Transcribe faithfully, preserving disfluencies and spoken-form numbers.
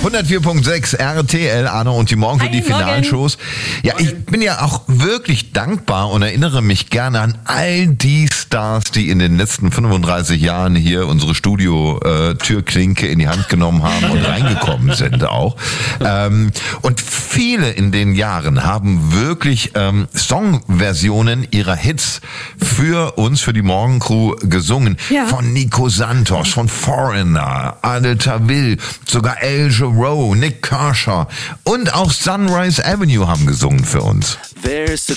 hundertvier Komma sechs R T L, Arno und die Morgen für Hi, die Finalshows. Ja, ich bin ja auch wirklich dankbar und erinnere mich gerne an all die Stars, die in den letzten fünfunddreißig Jahren hier unsere Studio-Türklinke in die Hand genommen haben und reingekommen sind auch. Ähm, und viele in den Jahren haben wirklich ähm, Songversionen ihrer Hits für uns, für die Morgencrew gesungen. Ja. Von Nico Santos, von Foreigner, Adel Tawil, sogar El Jarreau, Nick Kershaw und auch Sunrise Avenue haben gesungen für uns. There's